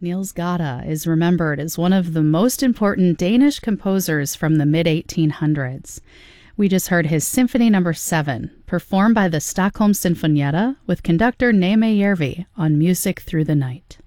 Niels Gade is remembered as one of the most important Danish composers from the mid-1800s. We just heard his Symphony No. 7, performed by the Stockholm Sinfonietta with conductor Näme Järvi on Music Through the Night.